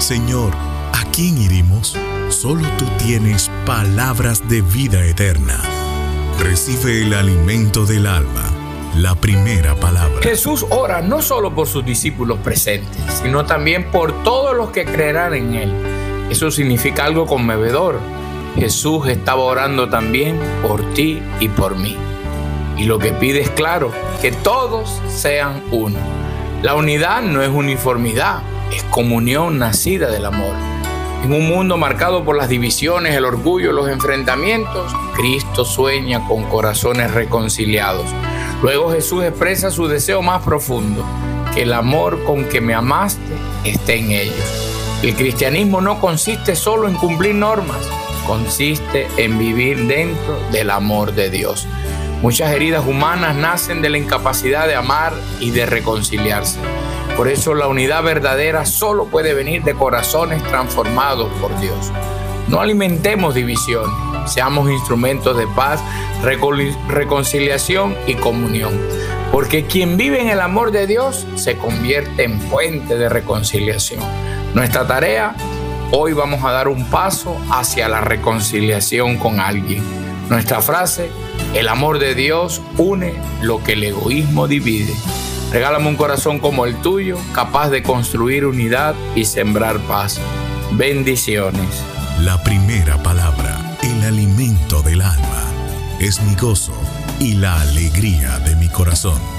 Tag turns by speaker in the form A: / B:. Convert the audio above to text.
A: Señor, ¿a quién iremos? Solo tú tienes palabras de vida eterna. Recibe el alimento del alma, la primera palabra.
B: Jesús ora no solo por sus discípulos presentes, sino también por todos los que creerán en Él. Eso significa algo conmovedor. Jesús estaba orando también por ti y por mí. Y lo que pide es claro, que todos sean uno. La unidad no es uniformidad, es comunión nacida del amor. En un mundo marcado por las divisiones, el orgullo, los enfrentamientos, Cristo sueña con corazones reconciliados. Luego Jesús expresa su deseo más profundo, que el amor con que me amaste esté en ellos. El cristianismo no consiste solo en cumplir normas, consiste en vivir dentro del amor de Dios. Muchas heridas humanas nacen de la incapacidad de amar y de reconciliarse. Por eso la unidad verdadera solo puede venir de corazones transformados por Dios. No alimentemos divisiones, seamos instrumentos de paz, reconciliación y comunión. Porque quien vive en el amor de Dios se convierte en fuente de reconciliación. Nuestra tarea, hoy vamos a dar un paso hacia la reconciliación con alguien. Nuestra frase: el amor de Dios une lo que el egoísmo divide. Regálame un corazón como el tuyo, capaz de construir unidad y sembrar paz. Bendiciones.
A: La primera palabra, el alimento del alma, es mi gozo y la alegría de mi corazón.